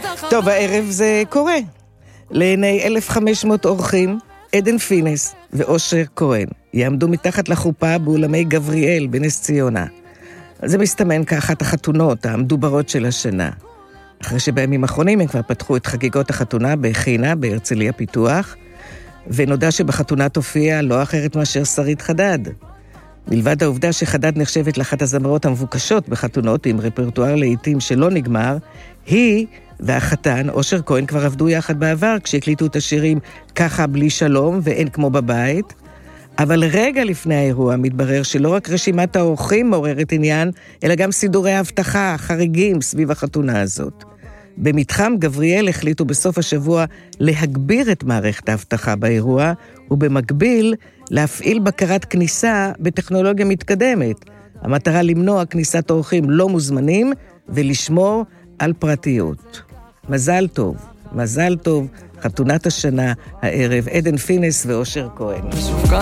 טוב, הערב זה קורה. לעיני 1,500 אורחים, עדן פינס ואושר כהן יעמדו מתחת לחופה באולמי גבריאל בנס ציונה. זה מסתמן כאחת החתונות המדוברות של השנה. אחרי שבימים האחרונים הם כבר פתחו את חגיגות החתונה בחינה בהרצליה פיתוח, ונודע שבחתונה תופיע לא אחרת מאשר שרית חדד. מלבד העובדה שחדד נחשבת לאחת הזמרות המבוקשות בחתונות עם רפרטואר לעיתים שלא נגמר, היא והחתן אושר כהן כבר עבדו יחד בעבר כשהקליטו את השירים ככה בלי שלום ואין כמו בבית. אבל רגע לפני האירוע מתברר שלא רק רשימת האורחים מעוררת עניין, אלא גם סידורי האבטחה חריגים סביב החתונה הזאת. במתחם גבריאל החליטו בסוף השבוע להגביר את מערכת האבטחה באירוע, ובמקביל להפעיל בקרת כניסה בטכנולוגיה מתקדמת. המטרה למנוע כניסת אורחים לא מוזמנים ולשמור על פרטיות. מזל טוב, מזל טוב, חתונת השנה הערב, עדן פינס ואושר כהן.